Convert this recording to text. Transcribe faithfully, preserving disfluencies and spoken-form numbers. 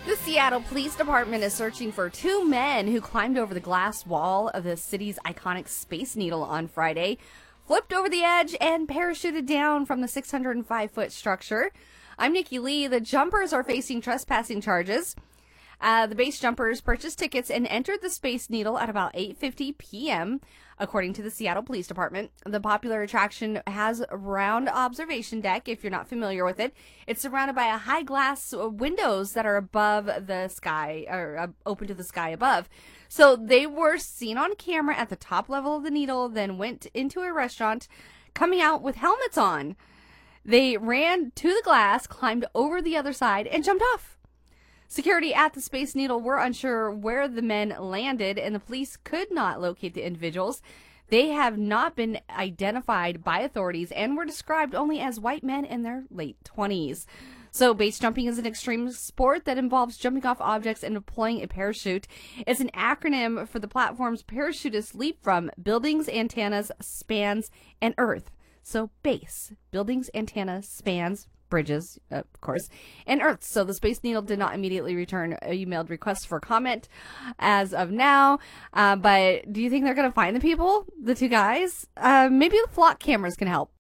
The Seattle Police Department is searching for two men who climbed over the glass wall of the city's iconic Space Needle on Friday, flipped over the edge, and parachuted down from the six hundred five foot structure. I'm Nikki Lee. The jumpers are facing trespassing charges. Uh, the base jumpers purchased tickets and entered the Space Needle at about eight fifty p.m., according to the Seattle Police Department. The popular attraction has a round observation deck, if you're not familiar with it. It's surrounded by a high glass windows that are above the sky, or uh, open to the sky above. So they were seen on camera at the top level of the needle, then went into a restaurant, coming out with helmets on. They ran to the glass, climbed over the other side, and jumped off. Security at the Space Needle were unsure where the men landed, and the police could not locate the individuals. They have not been identified by authorities and were described only as white men in their late twenties. So base jumping is an extreme sport that involves jumping off objects and deploying a parachute. It's an acronym for the platforms parachutists leap from: buildings, antennas, spans, and earth. So base, buildings, antennas, spans, bridges, of course, and Earth. So the Space Needle did not immediately return emailed requests for comment as of now. Uh, but do you think they're going to find the people, the two guys? Uh, maybe the flock cameras can help.